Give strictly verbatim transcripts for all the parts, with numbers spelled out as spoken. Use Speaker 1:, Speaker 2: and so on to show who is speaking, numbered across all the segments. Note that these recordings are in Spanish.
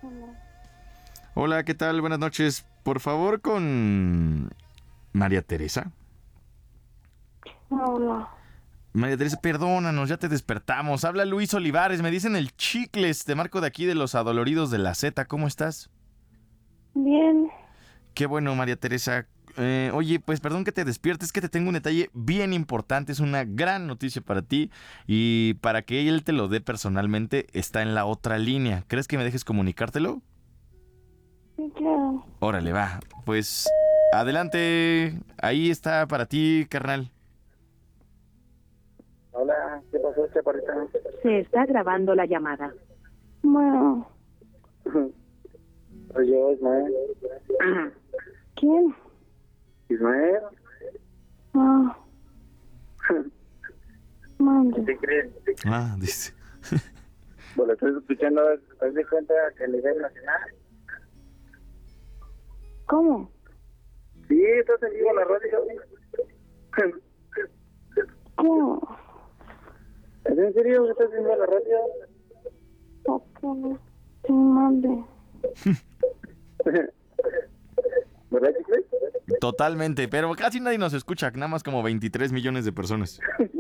Speaker 1: Hola, ¿qué tal? Buenas noches. Por favor, con María Teresa.
Speaker 2: Hola.
Speaker 1: María Teresa, perdónanos, ya te despertamos. Habla Luis Olivares, me dicen el Chicles, te marco de aquí de los Adoloridos de la Z. ¿Cómo estás?
Speaker 2: Bien.
Speaker 1: Qué bueno, María Teresa. Eh, oye, pues perdón que te despiertes, que te tengo un detalle bien importante, es una gran noticia para ti y para que él te lo dé personalmente está en la otra línea. ¿Crees que me dejes comunicártelo?
Speaker 2: Sí, claro.
Speaker 1: Órale, va. Pues adelante, ahí está para ti, carnal.
Speaker 3: Hola, ¿qué pasó, chaparrita?
Speaker 4: Se está grabando la llamada.
Speaker 2: Bueno.
Speaker 3: Soy yo, Ismael.
Speaker 2: ¿Quién?
Speaker 3: Ismael.
Speaker 2: Ah. Mande.
Speaker 3: ¿Qué crees?
Speaker 1: Ah, dice.
Speaker 3: Pues lo estoy escuchando, ¿te das cuenta que a nivel nacional?
Speaker 2: ¿Cómo?
Speaker 3: Sí, estás en vivo en la radio.
Speaker 2: ¿Cómo?
Speaker 3: ¿Es en serio que estás en vivo en la radio?
Speaker 2: Ok. Sí, mande.
Speaker 3: ¿Verdad, chicles?
Speaker 1: Totalmente, pero casi nadie nos escucha, nada más como veintitrés millones de personas.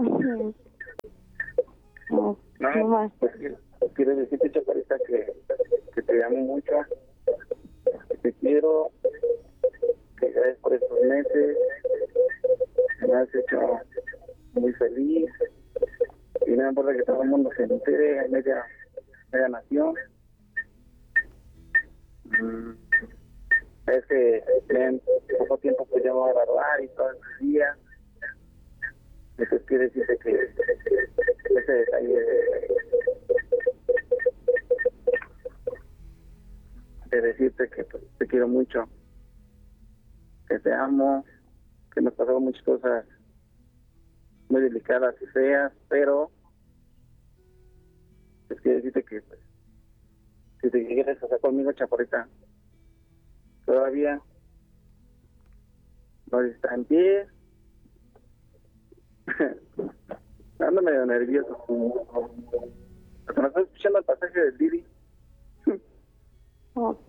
Speaker 2: No, ¿qué
Speaker 3: No,
Speaker 2: más?
Speaker 3: pues quiero decirte, chaparrita, que, que te amo mucho, que te quiero, que gracias por estos meses, me has hecho muy feliz, y no me importa que todo el mundo se entere, media, media nación. Mm. Es que en poco tiempo pues ya me voy a graduar y todos los días. Entonces quiere decirte que ese detalle de, de decirte que pues, te quiero mucho, que te amo, que nos pasaron muchas cosas muy delicadas y feas, pero pues quiero decirte que pues, si te quieres casar conmigo, chaparrita, todavía no está en pie. Ando medio nervioso. Porque me estoy escuchando el pasaje del Didi.
Speaker 2: Ok.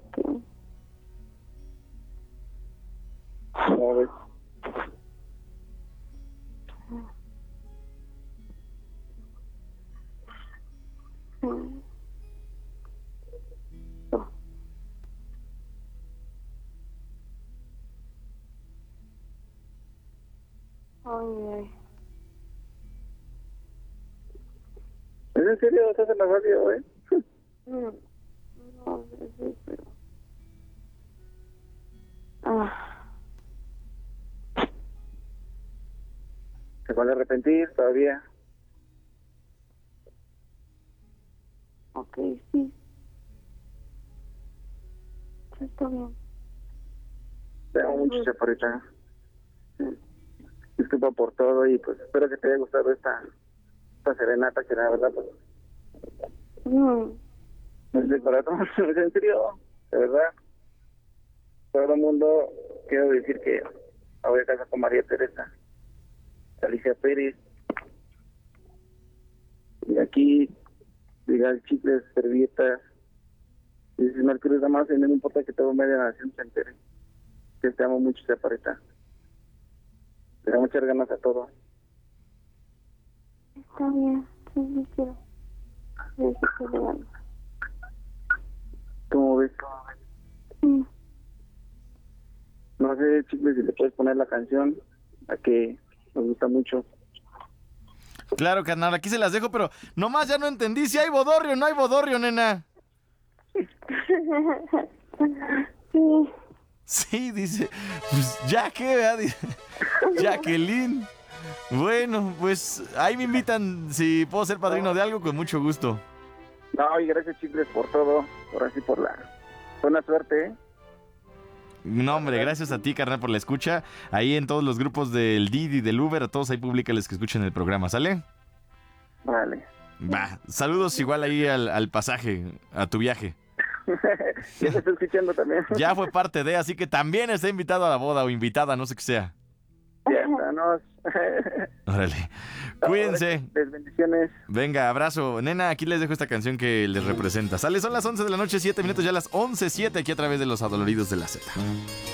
Speaker 3: ¿Cómo ves?
Speaker 2: Sí. Ay, ay.
Speaker 3: ¿Es en serio? ¿Estás en la radio, eh?
Speaker 2: Mm, No sé, sí, pero... Ah,
Speaker 3: ¿Se van a arrepentir todavía?
Speaker 2: ok, sí. Sí, está bien.
Speaker 3: Te amo mucho, chaparrita. Disculpa por todo y pues espero que te haya gustado esta, esta serenata que la verdad pues
Speaker 2: Mm,
Speaker 3: no es de corazón, es en serio, de verdad. Todo el mundo, quiero decir que me voy a casar con María Teresa, Alicia Pérez, y aquí diga chicles, servilletas, y dices Mercurio nada más, y no me importa que todo media nación se entere, que te amo mucho, chaparrita. Le da muchas ganas a todo.
Speaker 2: está bien. Sí, sí, quiero. Sí, sí, quiero algo.
Speaker 3: ¿Cómo ves?
Speaker 2: Sí.
Speaker 3: No sé, chicles, si le puedes poner la canción, a que nos gusta mucho.
Speaker 1: Claro, carnal, aquí se las dejo, pero nomás ya no entendí si hay bodorrio o no hay bodorrio, nena.
Speaker 2: Sí.
Speaker 1: Sí, dice, pues ya que, ¿verdad? Dice, Jacqueline. Bueno, pues ahí me invitan, si puedo ser padrino de algo, con mucho gusto.
Speaker 3: No, y gracias, chicles, por todo, por así, por la buena suerte, ¿eh?
Speaker 1: No, hombre, gracias a ti, carnal, por la escucha. Ahí en todos los grupos del Didi, del Uber, a todos ahí públicales que escuchen el programa, ¿sale?
Speaker 3: Vale.
Speaker 1: Va, saludos igual ahí al, al pasaje, a tu viaje.
Speaker 3: Ya te estoy escuchando también.
Speaker 1: Ya fue parte de, así que también está invitado a la boda o invitada, no sé qué sea.
Speaker 3: Ya está. Vámonos.
Speaker 1: Órale. Cuídense.
Speaker 3: Les bendiciones.
Speaker 1: Venga, abrazo. Nena, aquí les dejo esta canción que les representa. Sale, son las once de la noche, siete minutos, ya las once siete aquí a través de Los Adoloridos de la Z.